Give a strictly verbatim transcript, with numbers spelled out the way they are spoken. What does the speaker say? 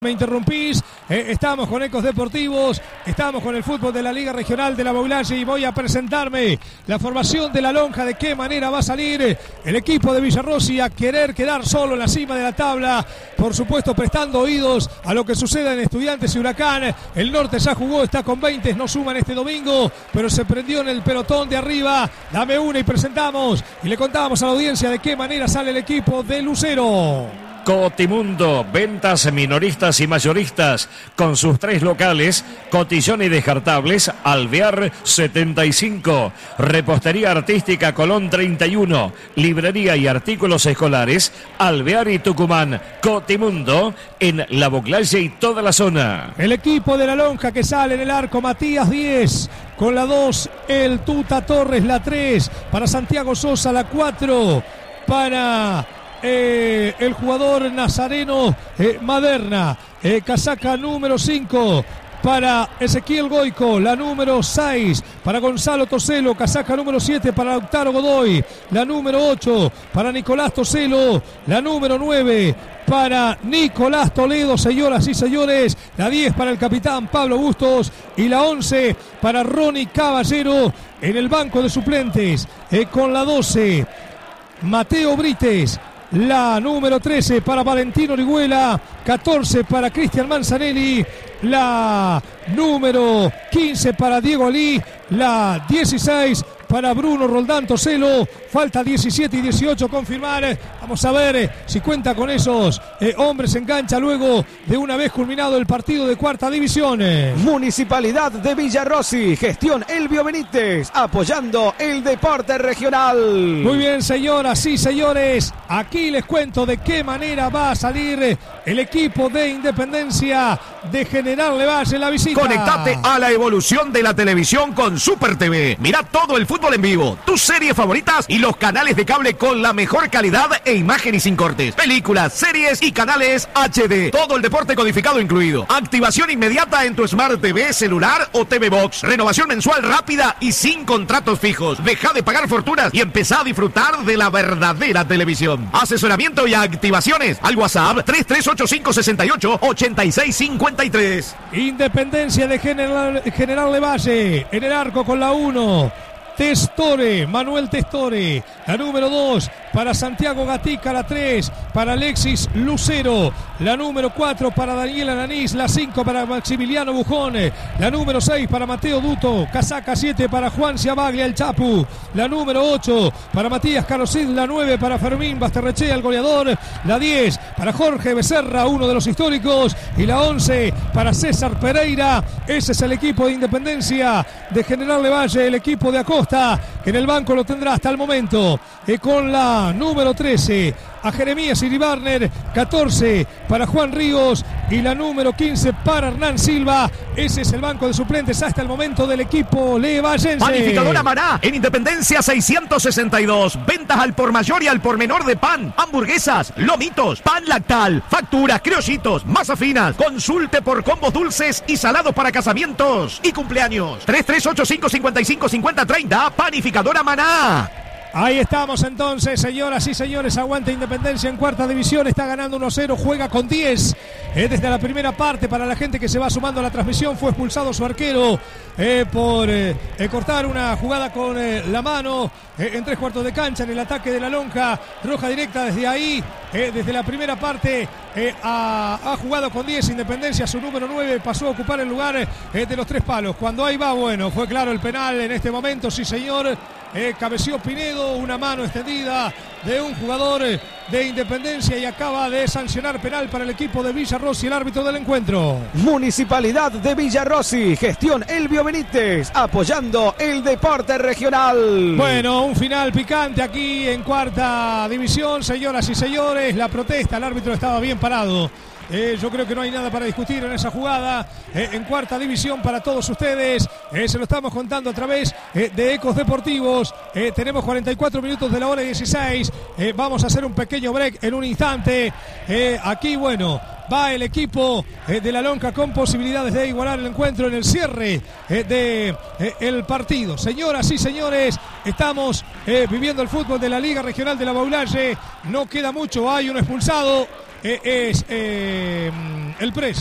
Me interrumpís, eh, estamos con Ecos Deportivos, estamos con el fútbol de la Liga Regional de la Baulalle y voy a presentarme la formación de la lonja, de qué manera va a salir el equipo de Villarrossi a querer quedar solo en la cima de la tabla, por supuesto prestando oídos a lo que sucede en Estudiantes y Huracán. El norte ya jugó, está con veinte, no suman este domingo, pero se prendió en el pelotón de arriba. Dame una y presentamos y le contábamos a la audiencia de qué manera sale el equipo de Lucero. Cotimundo, ventas minoristas y mayoristas, con sus tres locales, Cotillón y Descartables, Alvear setenta y cinco, Repostería Artística Colón treinta y uno, Librería y Artículos Escolares, Alvear y Tucumán. Cotimundo, en La Baulalle y toda la zona. El equipo de la lonja que sale en el arco, Matías diez, con la dos, el Tuta Torres, la tres, para Santiago Sosa, la cuatro, para... Eh, el jugador nazareno eh, Maderna, eh, casaca número cinco para Ezequiel Goico, la número seis para Gonzalo Toselo, casaca número siete para Lautaro Godoy, la número ocho para Nicolás Toselo, la número nueve para Nicolás Toledo, señoras y señores, la diez para el capitán Pablo Bustos y la once para Ronnie Caballero en el banco de suplentes, eh, con la doce Mateo Brites, la número trece para Valentino Orihuela, catorce para Cristian Manzanelli, la número quince para Diego Ali, la dieciséis para Bruno Roldán Toselo, falta diecisiete y dieciocho confirmar. Vamos a ver si cuenta con esos eh, hombres en cancha luego de una vez culminado el partido de cuarta división. Municipalidad de Villarrossi, gestión Elvio Benítez, apoyando el deporte regional. Muy bien, señoras y señores, aquí les cuento de qué manera va a salir el equipo de Independencia de General Levalle en la visita. Conectate a la evolución de la televisión con Super T V. Mira todo el fútbol en vivo, tus series favoritas y los canales de cable con la mejor calidad e imagen y sin cortes. Películas, series y canales H D. Todo el deporte codificado incluido. Activación inmediata en tu Smart T V, celular o T V Box. Renovación mensual rápida y sin contratos fijos. Deja de pagar fortunas y empezá a disfrutar de la verdadera televisión. Asesoramiento y activaciones al WhatsApp tres tres ocho cinco seis ocho ocho seis cinco tres. Independencia de General, General Levalle en el arco con la uno. Testore, Manuel Testore, la número dos para Santiago Gatica, la tres para Alexis Lucero, la número cuatro para Daniel Ananís, la cinco para Maximiliano Bujón, la número seis para Mateo Duto, casaca siete para Juan Ciabaglia, el Chapu, la número ocho para Matías Carocid, la nueve para Fermín Basterrechea, el goleador, la diez para Jorge Becerra, uno de los históricos, y la once para César Pereira. Ese es el equipo de Independencia de General Levalle, el equipo de Acosta, que en el banco lo tendrá hasta el momento, eh, con la número trece a Jeremías Iribarner, catorce para Juan Ríos y la número quince para Hernán Silva. Ese es el banco de suplentes hasta el momento del equipo levallense. Panificadora Maná en Independencia seiscientos sesenta y dos. Ventas al por mayor y al por menor de pan, hamburguesas, lomitos, pan lactal, facturas, criollitos, masa finas. Consulte por combos dulces y salados para casamientos y cumpleaños. tres tres ocho cinco cinco cinco cinco cero tres cero. Panificadora Maná. Ahí estamos entonces, señoras y señores. Aguanta Independencia en cuarta división. Está ganando uno cero, juega con diez. Eh, desde la primera parte, para la gente que se va sumando a la transmisión, fue expulsado su arquero eh, por eh, eh, cortar una jugada con eh, la mano eh, en tres cuartos de cancha en el ataque de la lonja. Roja directa desde ahí, eh, desde la primera parte. Eh, ha, ha jugado con diez. Independencia, su número nueve, pasó a ocupar el lugar eh, de los tres palos. Cuando ahí va, bueno, fue claro el penal en este momento, sí señor. Eh, cabeció Pinedo, una mano extendida de un jugador de Independencia y acaba de sancionar penal para el equipo de Villarrossi, el árbitro del encuentro. Municipalidad de Villarrossi, gestión Elvio Benítez, apoyando el deporte regional. Bueno, un final picante aquí en cuarta división, señoras y señores. La protesta, el árbitro estaba bien parado. Eh, yo creo que no hay nada para discutir en esa jugada eh, en cuarta división para todos ustedes. Eh, se lo estamos contando a través eh, de Ecos Deportivos. Eh, tenemos cuarenta y cuatro minutos de la hora dieciséis. Eh, vamos a hacer un pequeño break en un instante. Eh, aquí, bueno, va el equipo eh, de la lonja con posibilidades de igualar el encuentro en el cierre eh, de eh, el partido. Señoras y señores, estamos eh, viviendo el fútbol de la Liga Regional de la Baulalle. No queda mucho, hay un expulsado. eh, es eh, el precio.